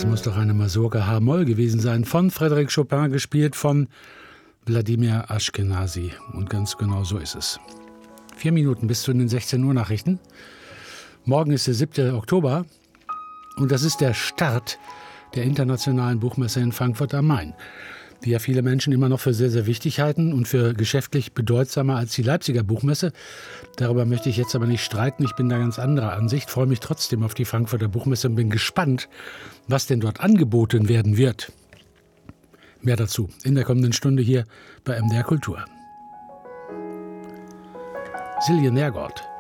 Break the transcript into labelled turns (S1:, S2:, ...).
S1: muss doch eine Mazurka H-Moll gewesen sein, von Frédéric Chopin, gespielt von Wladimir Ashkenazy. Und ganz genau so ist es. 4 Minuten bis zu den 16 Uhr Nachrichten. Morgen ist der 7. Oktober und das ist der Start der Internationalen Buchmesse in Frankfurt am Main, die ja viele Menschen immer noch für sehr, sehr wichtig halten und für geschäftlich bedeutsamer als die Leipziger Buchmesse. Darüber möchte ich jetzt aber nicht streiten. Ich bin da ganz anderer Ansicht, freue mich trotzdem auf die Frankfurter Buchmesse und bin gespannt, was denn dort angeboten werden wird. Mehr dazu in der kommenden Stunde hier bei MDR Kultur. Silje Nergott.